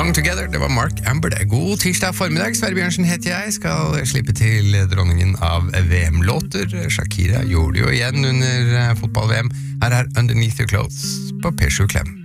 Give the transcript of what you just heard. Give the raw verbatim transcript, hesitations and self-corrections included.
Belong Together, det var Mark Amber det. God tirsdag formiddag, Sverre Bjørnsen heter jeg, skal slippe til dronningen av V M-låter. Shakira gjorde det jo igjen under fotball-V M. Her er Underneath Your Clothes på P sju Klem.